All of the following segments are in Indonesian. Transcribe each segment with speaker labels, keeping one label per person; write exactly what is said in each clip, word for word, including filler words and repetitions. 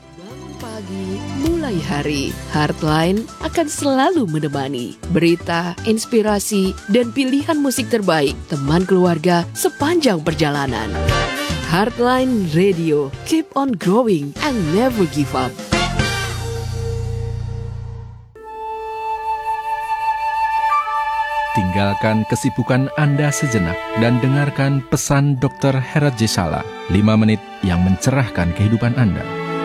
Speaker 1: Bangun pagi, mulai hari. Heartline akan selalu menemani berita, inspirasi, dan pilihan musik terbaik teman keluarga sepanjang perjalanan. Heartline Radio, keep on growing and never give up.
Speaker 2: Tinggalkan kesibukan Anda sejenak dan dengarkan pesan dokter Herat J. Sala, lima menit yang mencerahkan kehidupan Anda.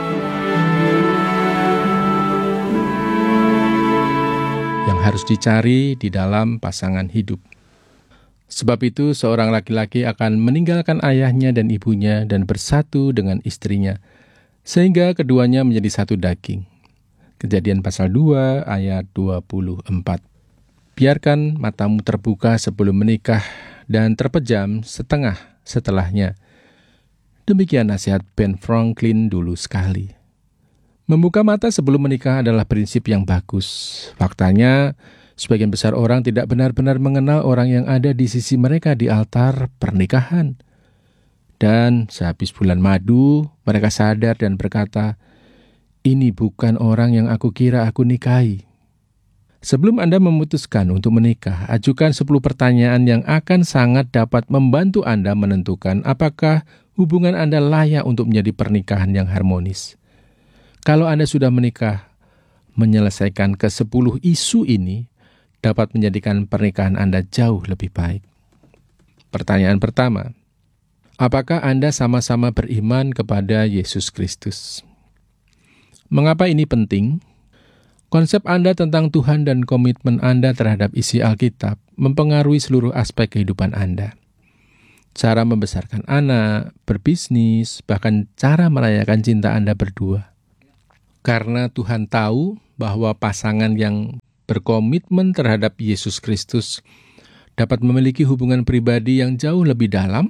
Speaker 2: Yang harus dicari di dalam pasangan hidup. Sebab itu seorang laki-laki akan meninggalkan ayahnya dan ibunya dan bersatu dengan istrinya, sehingga keduanya menjadi satu daging. Kejadian pasal dua ayat dua puluh empat. Biarkan matamu terbuka sebelum menikah dan terpejam setengah setelahnya. Demikian nasihat Ben Franklin dulu sekali. Membuka mata sebelum menikah adalah prinsip yang bagus. Faktanya, sebagian besar orang tidak benar-benar mengenal orang yang ada di sisi mereka di altar pernikahan. Dan sehabis bulan madu, mereka sadar dan berkata, "Ini bukan orang yang aku kira aku nikahi." Sebelum Anda memutuskan untuk menikah, ajukan sepuluh pertanyaan yang akan sangat dapat membantu Anda menentukan apakah hubungan Anda layak untuk menjadi pernikahan yang harmonis. Kalau Anda sudah menikah, menyelesaikan kesepuluh isu ini dapat menjadikan pernikahan Anda jauh lebih baik. Pertanyaan pertama, apakah Anda sama-sama beriman kepada Yesus Kristus? Mengapa ini penting? Konsep Anda tentang Tuhan dan komitmen Anda terhadap isi Alkitab mempengaruhi seluruh aspek kehidupan Anda. Cara membesarkan anak, berbisnis, bahkan cara merayakan cinta Anda berdua. Karena Tuhan tahu bahwa pasangan yang berkomitmen terhadap Yesus Kristus dapat memiliki hubungan pribadi yang jauh lebih dalam,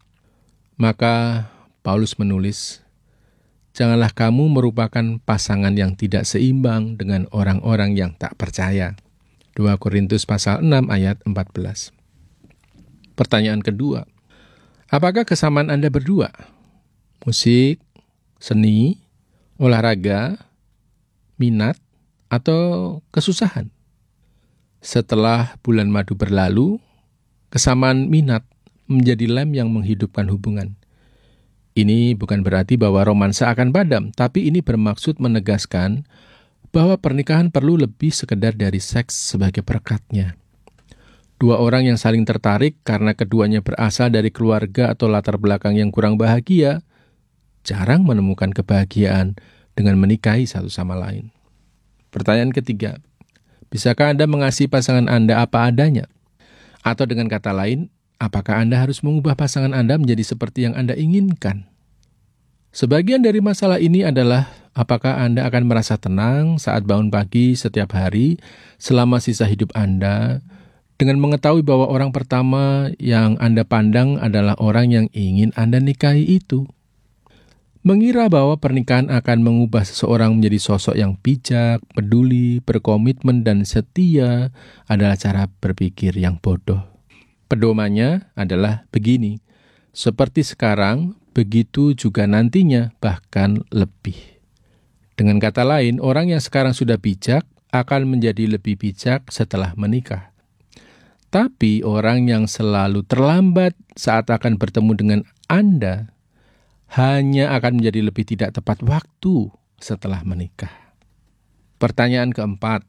Speaker 2: maka Paulus menulis, "Janganlah kamu merupakan pasangan yang tidak seimbang dengan orang-orang yang tak percaya." dua Korintus pasal enam ayat empat belas. Pertanyaan kedua, apakah kesamaan Anda berdua? Musik, seni, olahraga, minat, atau kesusahan? Setelah bulan madu berlalu, kesamaan minat menjadi lem yang menghidupkan hubungan. Ini bukan berarti bahwa romansa akan padam, tapi ini bermaksud menegaskan bahwa pernikahan perlu lebih sekedar dari seks sebagai perekatnya. Dua orang yang saling tertarik karena keduanya berasal dari keluarga atau latar belakang yang kurang bahagia, jarang menemukan kebahagiaan dengan menikahi satu sama lain. Pertanyaan ketiga, bisakah Anda mengasihi pasangan Anda apa adanya? Atau dengan kata lain, apakah Anda harus mengubah pasangan Anda menjadi seperti yang Anda inginkan? Sebagian dari masalah ini adalah apakah Anda akan merasa tenang saat bangun pagi setiap hari selama sisa hidup Anda dengan mengetahui bahwa orang pertama yang Anda pandang adalah orang yang ingin Anda nikahi itu. Mengira bahwa pernikahan akan mengubah seseorang menjadi sosok yang bijak, peduli, berkomitmen, dan setia adalah cara berpikir yang bodoh. Pedomannya adalah begini, seperti sekarang, begitu juga nantinya, bahkan lebih. Dengan kata lain, orang yang sekarang sudah bijak akan menjadi lebih bijak setelah menikah. Tapi orang yang selalu terlambat saat akan bertemu dengan Anda hanya akan menjadi lebih tidak tepat waktu setelah menikah. Pertanyaan keempat,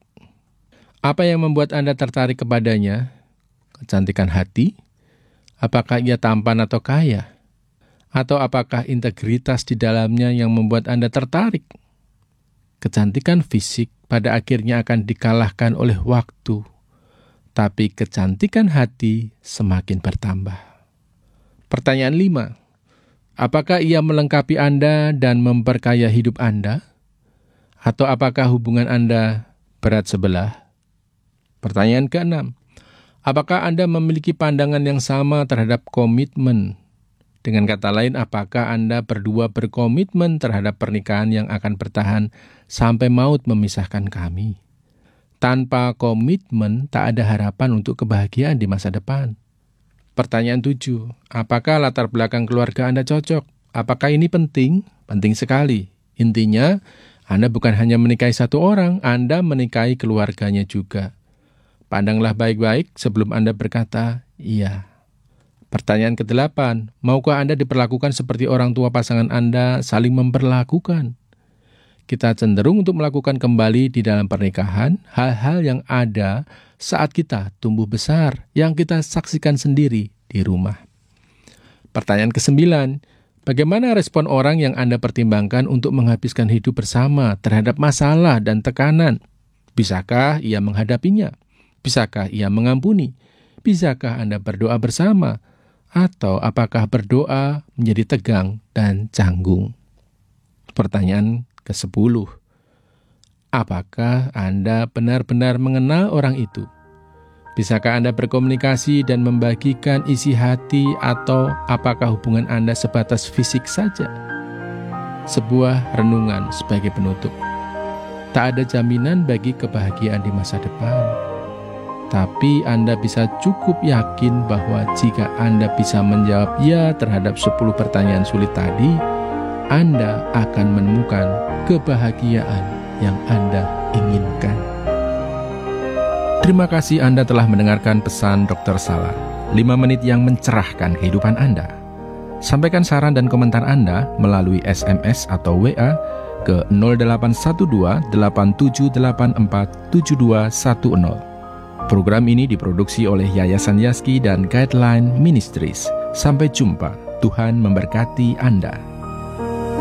Speaker 2: apa yang membuat Anda tertarik kepadanya? Kecantikan hati? Apakah ia tampan atau kaya? Atau apakah integritas di dalamnya yang membuat Anda tertarik? Kecantikan fisik pada akhirnya akan dikalahkan oleh waktu, tapi kecantikan hati semakin bertambah. Pertanyaan lima, apakah ia melengkapi Anda dan memperkaya hidup Anda? Atau apakah hubungan Anda berat sebelah? Pertanyaan keenam, apakah Anda memiliki pandangan yang sama terhadap komitmen? Dengan kata lain, apakah Anda berdua berkomitmen terhadap pernikahan yang akan bertahan sampai maut memisahkan kami? Tanpa komitmen, tak ada harapan untuk kebahagiaan di masa depan. Pertanyaan tujuh, apakah latar belakang keluarga Anda cocok? Apakah ini penting? Penting sekali. Intinya, Anda bukan hanya menikahi satu orang, Anda menikahi keluarganya juga. Pandanglah baik-baik sebelum Anda berkata, iya. Pertanyaan kedelapan, maukah Anda diperlakukan seperti orang tua pasangan Anda saling memperlakukan? Kita cenderung untuk melakukan kembali di dalam pernikahan hal-hal yang ada saat kita tumbuh besar, yang kita saksikan sendiri di rumah. Pertanyaan kesembilan, bagaimana respon orang yang Anda pertimbangkan untuk menghabiskan hidup bersama terhadap masalah dan tekanan? Bisakah ia menghadapinya? Bisakah ia mengampuni? Bisakah Anda berdoa bersama? Atau apakah berdoa menjadi tegang dan canggung? Pertanyaan kesepuluh, apakah Anda benar-benar mengenal orang itu? Bisakah Anda berkomunikasi dan membagikan isi hati, atau apakah hubungan Anda sebatas fisik saja? Sebuah renungan sebagai penutup. Tak ada jaminan bagi kebahagiaan di masa depan. Tapi Anda bisa cukup yakin bahwa jika Anda bisa menjawab ya terhadap sepuluh pertanyaan sulit tadi, Anda akan menemukan kebahagiaan yang Anda inginkan. Terima kasih Anda telah mendengarkan pesan dokter Salar, lima menit yang mencerahkan kehidupan Anda. Sampaikan saran dan komentar Anda melalui S M S atau W A ke nol delapan satu dua delapan tujuh delapan empat tujuh dua satu nol. Program ini diproduksi oleh Yayasan Yaski dan Guideline Ministries. Sampai jumpa, Tuhan memberkati Anda.